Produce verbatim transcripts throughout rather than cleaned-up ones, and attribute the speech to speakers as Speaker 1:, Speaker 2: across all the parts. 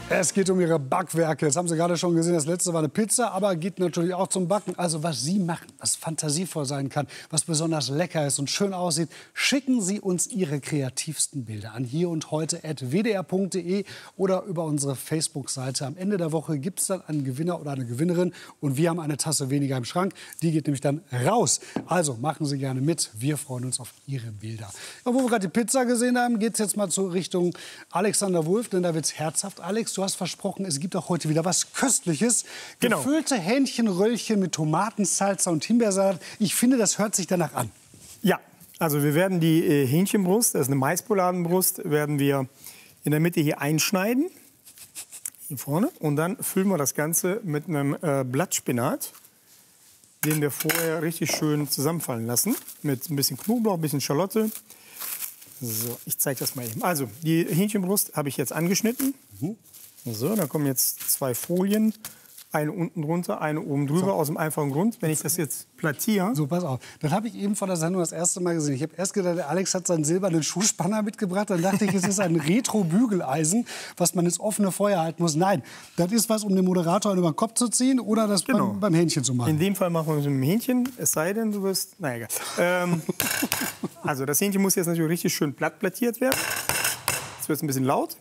Speaker 1: Es geht um Ihre Backwerke. Das haben Sie gerade schon gesehen. Das letzte war eine Pizza, aber geht natürlich auch zum Backen. Also was Sie machen, was fantasievoll sein kann, was besonders lecker ist und schön aussieht, schicken Sie uns Ihre kreativsten Bilder an hier und heute at w d r punkt d e oder über unsere Facebook-Seite. Am Ende der Woche gibt es dann einen Gewinner oder eine Gewinnerin und wir haben eine Tasse weniger im Schrank. Die geht nämlich dann raus. Also machen Sie gerne mit. Wir freuen uns auf Ihre Bilder. Ja, wo wir gerade die Pizza gesehen haben, geht es jetzt mal zur Richtung Alexander Wulff, denn da wird es herzhaft. Alex, du hast versprochen, es gibt auch heute wieder was Köstliches.
Speaker 2: Genau.
Speaker 1: Gefüllte Hähnchenröllchen mit Tomatensalsa und Himbeersalat. Ich finde, das hört sich danach an.
Speaker 2: Ja, also wir werden die äh, Hähnchenbrust, das ist eine Maispoladenbrust, werden wir in der Mitte hier einschneiden. Hier vorne. Und dann füllen wir das Ganze mit einem äh, Blattspinat, den wir vorher richtig schön zusammenfallen lassen. Mit ein bisschen Knoblauch, ein bisschen Schalotte. So, ich zeige das mal eben. Also, die Hähnchenbrust habe ich jetzt angeschnitten. Mhm. So, dann kommen jetzt zwei Folien. Eine unten drunter, eine oben drüber, so. Aus dem einfachen Grund, wenn ich das jetzt plattiere.
Speaker 1: So, pass auf. Das habe ich eben vor der Sendung das erste Mal gesehen. Ich habe erst gedacht, der Alex hat seinen silbernen Schuhspanner mitgebracht. Dann dachte ich, es ist ein Retro-Bügeleisen, was man ins offene Feuer halten muss. Nein, das ist was, um den Moderator über den Kopf zu ziehen oder das
Speaker 2: genau.
Speaker 1: beim, beim Hähnchen zu machen.
Speaker 2: In dem Fall machen wir es mit dem Hähnchen, es sei denn, du wirst... Na egal. Ähm, also das Hähnchen muss jetzt natürlich richtig schön platt plattiert werden. Jetzt wird es ein bisschen laut.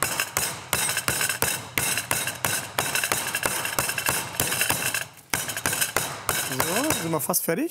Speaker 2: So, sind wir fast fertig.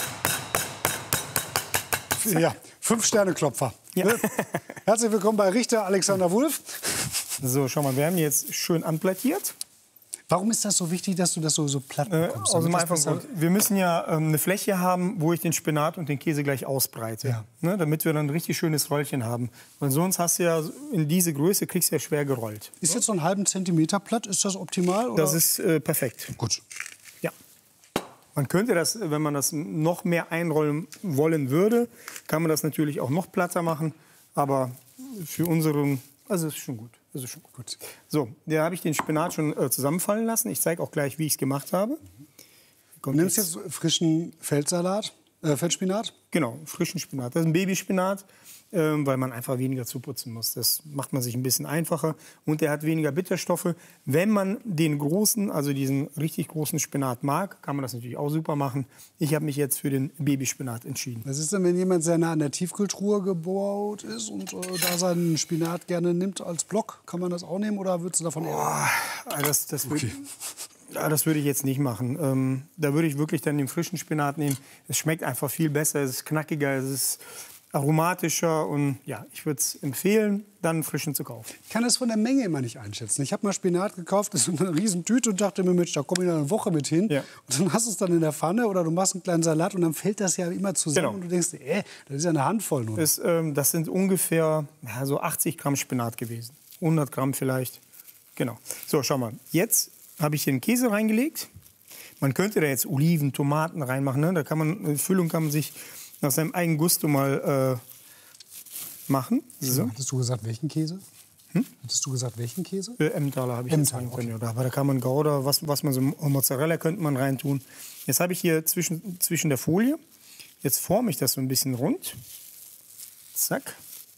Speaker 1: Ja, Fünf-Sterne-Klopfer. Ja. Herzlich willkommen bei Richter Alexander Wulff.
Speaker 2: So, schau mal, wir haben jetzt schön anplattiert.
Speaker 1: Warum ist das so wichtig, dass du das so, so platt bekommst?
Speaker 2: Äh, aus dem einfachen Grund. Wir müssen ja ähm, eine Fläche haben, wo ich den Spinat und den Käse gleich ausbreite. Ja. Ne, damit wir dann ein richtig schönes Röllchen haben. Weil sonst hast du ja in diese Größe, kriegst du ja schwer gerollt.
Speaker 1: Ist jetzt so einen halben Zentimeter platt, ist das optimal? Oder?
Speaker 2: Das ist äh, perfekt.
Speaker 1: Gut.
Speaker 2: Ja. Man könnte das, wenn man das noch mehr einrollen wollen würde, kann man das natürlich auch noch platter machen. Aber für unseren, also ist schon gut. Das ist schon gut. So, da habe ich den Spinat schon äh, zusammenfallen lassen. Ich zeige auch gleich, wie ich es gemacht habe.
Speaker 1: Du nimmst jetzt frischen Feldsalat, äh, Feldspinat?
Speaker 2: Genau, frischen Spinat. Das ist ein Babyspinat, äh, weil man einfach weniger zuputzen muss. Das macht man sich ein bisschen einfacher und der hat weniger Bitterstoffe. Wenn man den großen, also diesen richtig großen Spinat mag, kann man das natürlich auch super machen. Ich habe mich jetzt für den Babyspinat entschieden.
Speaker 1: Was ist denn, wenn jemand sehr nah an der Tiefkühltruhe gebaut ist und äh, da seinen Spinat gerne nimmt als Block? Kann man das auch nehmen oder würdest du davon eher?
Speaker 2: Oh, das, das okay. würde, ja, das würde ich jetzt nicht machen. Ähm, da würde ich wirklich dann den frischen Spinat nehmen. Es schmeckt einfach viel besser, es ist knackiger, es ist aromatischer und ja, ich würde es empfehlen, dann einen frischen zu kaufen.
Speaker 1: Ich kann das von der Menge immer nicht einschätzen. Ich habe mal Spinat gekauft, das ist eine riesen Tüte und dachte mir, Mensch, da komme ich noch eine Woche mit hin. Ja. Und dann hast du es dann in der Pfanne oder du machst einen kleinen Salat und dann fällt das ja immer zusammen genau. Und du denkst, äh, das ist ja eine Handvoll nur.
Speaker 2: Das, ähm, das sind ungefähr ja, so achtzig Gramm Spinat gewesen. hundert Gramm vielleicht. Genau. So, schau mal. Jetzt habe ich hier den Käse reingelegt. Man könnte da jetzt Oliven, Tomaten reinmachen. Ne? Da kann man, die Füllung kann man sich nach seinem eigenen Gusto mal äh, machen. So.
Speaker 1: Hattest du gesagt, welchen Käse? Hm? Hattest du gesagt, welchen Käse?
Speaker 2: Äh, Emmentaler habe ich jetzt sagen können. Okay. Aber da kann man Gouda, was, was man so, Mozzarella könnte man reintun. Jetzt habe ich hier zwischen, zwischen der Folie, jetzt forme ich das so ein bisschen rund. Zack.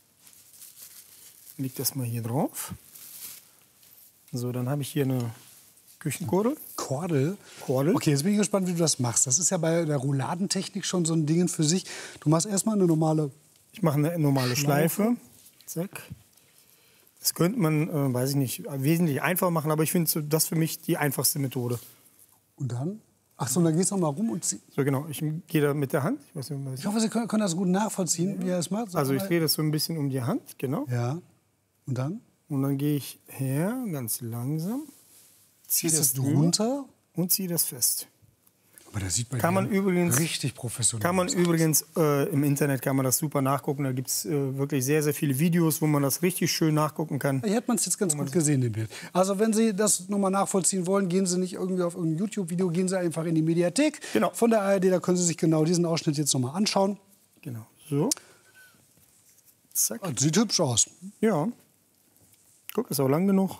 Speaker 2: Leg das mal hier drauf. So, dann habe ich hier eine Küchenkordel.
Speaker 1: Kordel?
Speaker 2: Kordel.
Speaker 1: Okay, jetzt bin ich gespannt, wie du das machst. Das ist ja bei der Rouladentechnik schon so ein Ding für sich. Du machst erstmal eine normale...
Speaker 2: Ich mache eine normale Schleife. Zack. Das könnte man, äh, weiß ich nicht, wesentlich einfacher machen, aber ich finde das für mich die einfachste Methode.
Speaker 1: Und dann? Ach so, und dann gehst du noch mal rum und ziehst...
Speaker 2: So, genau. Ich gehe da mit der Hand. Ich, weiß nicht, was
Speaker 1: ich hoffe, Sie können, können das gut nachvollziehen, ja. Wie er es macht. So
Speaker 2: also ich drehe das so ein bisschen um die Hand, genau.
Speaker 1: Ja. Und dann?
Speaker 2: Und dann gehe ich her, ganz langsam.
Speaker 1: Ziehst das du runter?
Speaker 2: Und ziehe das fest.
Speaker 1: Aber das sieht man,
Speaker 2: kann man übrigens,
Speaker 1: richtig professionell
Speaker 2: Kann man aus. übrigens, äh, im Internet kann man das super nachgucken. Da gibt es äh, wirklich sehr, sehr viele Videos, wo man das richtig schön nachgucken kann.
Speaker 1: Hier hat man es jetzt ganz gut gesehen, im Bild. Also wenn Sie das nochmal nachvollziehen wollen, gehen Sie nicht irgendwie auf irgendein YouTube-Video, gehen Sie einfach in die Mediathek
Speaker 2: genau.
Speaker 1: von der A R D. Da können Sie sich genau diesen Ausschnitt jetzt nochmal anschauen.
Speaker 2: Genau, so. Zack.
Speaker 1: Das sieht hübsch aus.
Speaker 2: Ja. Guck, ist auch lang genug.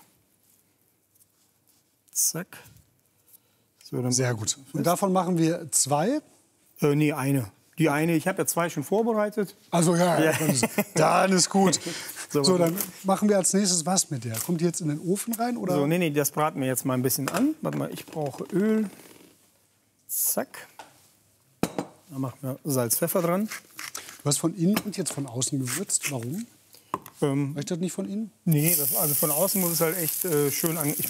Speaker 2: Zack. So, dann
Speaker 1: sehr gut. Und davon machen wir zwei?
Speaker 2: Äh, nee, eine. Die eine, ich habe ja zwei schon vorbereitet.
Speaker 1: Also ja, ja. Dann, ist, dann ist gut.
Speaker 2: So,
Speaker 1: So, dann machen wir als nächstes was mit der. Kommt die jetzt in den Ofen rein? Oder?
Speaker 2: So, nee, nee, das braten wir jetzt mal ein bisschen an. Warte mal, ich brauche Öl. Zack. Da machen wir Salz, Pfeffer dran.
Speaker 1: Du hast von innen und jetzt von außen gewürzt. Warum?
Speaker 2: Ähm,
Speaker 1: Reicht das nicht von innen?
Speaker 2: nee, das, also von außen muss es halt echt äh, schön an. Ich